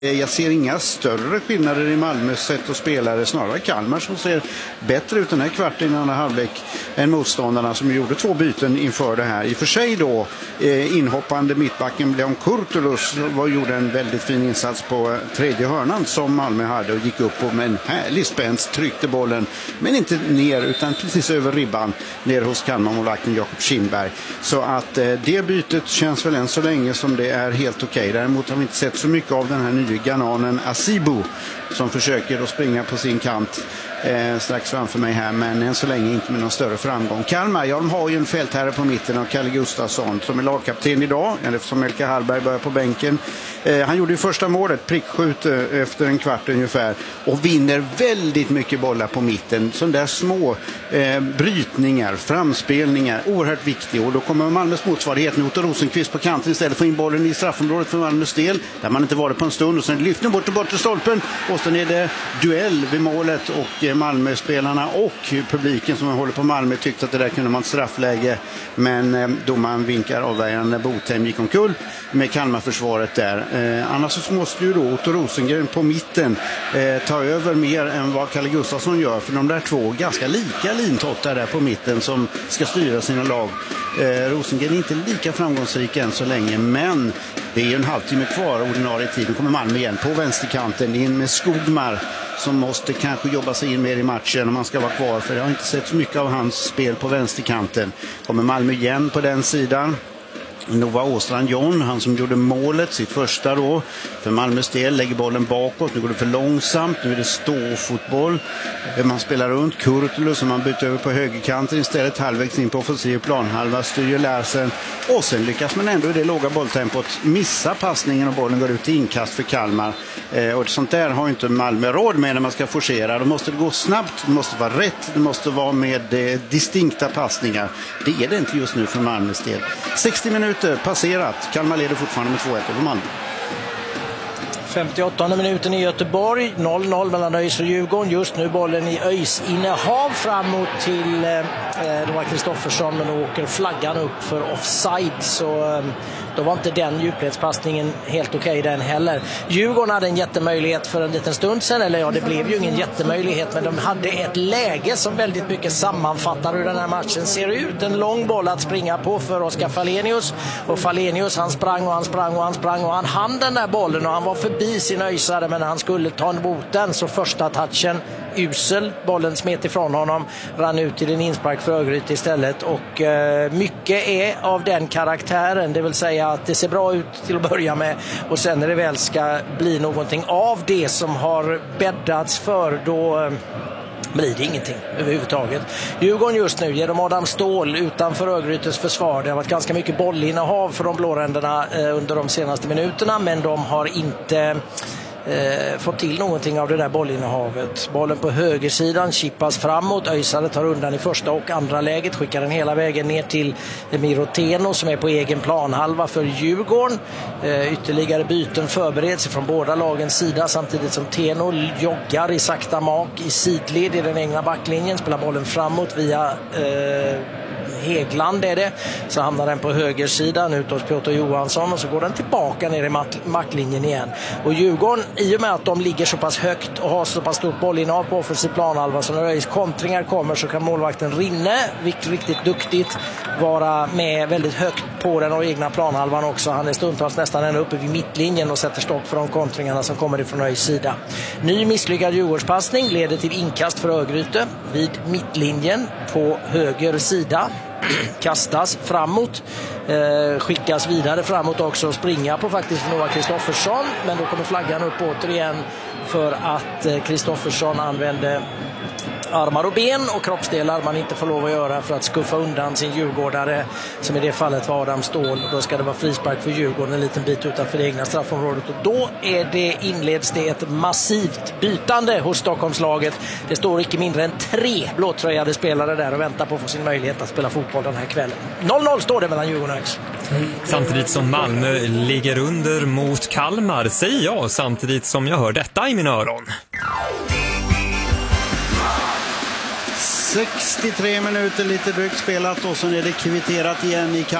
Jag ser inga större skillnader i Malmös sätt att spela. Det är snarare Kalmar som ser bättre ut den här kvarten i andra halvlek än motståndarna som gjorde 2 byten inför det här. I och för sig då inhoppande mittbacken Leon Kurtulus gjorde en väldigt fin insats på tredje hörnan som Malmö hade och gick upp på med en härlig spänst, tryckte bollen men inte ner utan precis över ribban ner hos Kalmar-målvakten Jakob Kindberg. Så att det bytet känns väl än så länge som det är helt okej. Däremot har vi inte sett så mycket av den här nya Gananen Asibu som försöker att springa på sin kant strax framför mig här, men än så länge inte med någon större framgång. Kalmar, ja, de har ju en fältherre på mitten av Kalle Gustafsson som är lagkapten idag, eller som Elke Hallberg börjar på bänken. Han gjorde ju första målet, prickskjut efter en kvart ungefär, och vinner väldigt mycket bollar på mitten. Sådana där små brytningar, framspelningar, oerhört viktiga. Och då kommer Malmös motsvarighet nu, Otto Rosenqvist på kanten istället för in bollen i straffområdet för Malmös del, där man inte varit på en stund, och sen lyfter bort till stolpen, och sen är det duell vid målet, och Malmö-spelarna och publiken som håller på Malmö tyckte att det där kunde man straffläge, men domaren vinkar avvärjande. Botheim gick omkull med Kalmar-försvaret där. Annars så måste ju då Otto Rosengren på mitten ta över mer än vad Kalle Gustafsson gör, för de där två ganska lika lintottar där på mitten som ska styra sina lag. Rosengren är inte lika framgångsrik än så länge, men det är ju en halvtimme kvar ordinarie tiden. Kommer Malmö igen på vänsterkanten in med Skogmar som måste kanske jobba sig in mer i matchen om man ska vara kvar, för jag har inte sett så mycket av hans spel på vänsterkanten. Kommer Malmö igen på den sidan. Nova Åstrand John, han som gjorde målet, sitt första då för Malmös del, lägger bollen bakåt. Nu går det för långsamt, nu är det ståfotboll. Man spelar runt Kurtulus som man byter över på högerkanten istället, halvvägs in på offensiv planhalva, styr Larsen, och sen lyckas man ändå i det låga bolltempot missa passningen och bollen går ut i inkast för Kalmar. Och sånt där har inte Malmö råd med när man ska forcera. Då måste det gå snabbt, det måste vara rätt, det måste vara med distinkta passningar. Det är det inte just nu för Malmös del. 60 minuter passerat. Kalmar leder fortfarande med 2-1 över Malmö. 58 minuten i Göteborg, 0-0 mellan ÖIS och Djurgården. Just nu bollen i ÖIS innehav framåt till Noah Kristoffersson, men då åker flaggan upp för offside, så då var inte den djupledspassningen helt okej den heller. Djurgården hade en jättemöjlighet för en liten stund sedan, eller ja, det blev ju ingen jättemöjlighet, men de hade ett läge som väldigt mycket sammanfattar hur den här matchen ser ut. En lång boll att springa på för Oskar Falenius, och Falenius han sprang och han hann den där bollen och han var förbi sin öjsare, men han skulle ta emot den, så första touchen usel, bollen smet ifrån honom, rann ut till en inspark för Örgryte istället, och mycket är av den karaktären, det vill säga att det ser bra ut till att börja med, och sen när det väl ska bli någonting av det som har bäddats för, då blir det ingenting överhuvudtaget. Djurgården just nu genom Adam Ståhl utanför Örgrytes försvar. Det har varit ganska mycket bollinnehav för de blåränderna under de senaste minuterna, men de har inte fått till någonting av det där bollinnehavet. Bollen på högersidan chippas framåt. Öjsare tar undan i första och andra läget, skickar den hela vägen ner till Miro Teno som är på egen planhalva för Djurgården. Ytterligare byten förbereds från båda lagens sida, samtidigt som Teno joggar i sakta mak i sidled i den egna backlinjen, spelar bollen framåt via Hegland är det, så hamnar den på högersidan ut hos Piotr Johansson, och så går den tillbaka ner i macklinjen igen. Och Djurgården, i och med att de ligger så pass högt och har så pass stort bollinnehav på offensiv planhalva, så när ÖIS kontringar kommer så kan målvakten Rinne, riktigt duktigt, vara med väldigt högt på den och egna planhalvan också. Han är stundtals nästan ända uppe vid mittlinjen och sätter stopp för de kontringarna som kommer ifrån ÖIS sida. Ny misslyckad Djurgårdspassning leder till inkast för Örgryte vid mittlinjen på höger sida. Kastas framåt, skickas vidare framåt också och springa på faktiskt Noah Kristoffersson, men då kommer flaggan upp återigen för att Kristoffersson använde armar och ben och kroppsdelar man inte får lov att göra för att skuffa undan sin djurgårdare, som i det fallet var Adam Ståhl. Då ska det vara frispark för Djurgården en liten bit utanför det egna straffområdet, och då inleds det ett massivt bytande hos Stockholmslaget. Det står inte mindre än 3 blåtröjade spelare där och väntar på att få sin möjlighet att spela fotboll den här kvällen. 0-0 står det mellan Djurgården och ÖIS. Samtidigt som Malmö ligger under mot Kalmar, säger jag, samtidigt som jag hör detta i mina öron. 63 minuter lite drygt spelat, och så är det kvitterat igen i